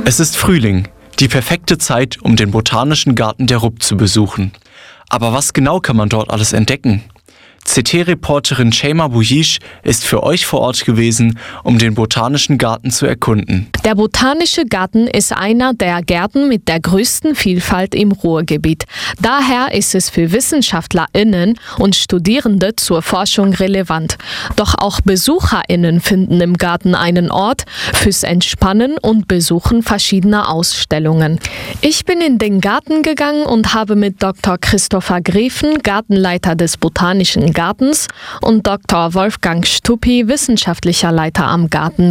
Es ist Frühling, die perfekte Zeit, um den Botanischen Garten der Rupp zu besuchen. Aber was genau kann man dort alles entdecken? CT-Reporterin Şeyma Bouyiş ist für euch vor Ort gewesen, um den Botanischen Garten zu erkunden. Der Botanische Garten ist einer der Gärten mit der größten Vielfalt im Ruhrgebiet. Daher ist es für WissenschaftlerInnen und Studierende zur Forschung relevant. Doch auch BesucherInnen finden im Garten einen Ort fürs Entspannen und Besuchen verschiedener Ausstellungen. Ich bin in den Garten gegangen und habe mit Dr. Christopher Greven, Gartenleiter des Botanischen Gartens, und Dr. Wolfgang Stuppi, wissenschaftlicher Leiter am Garten,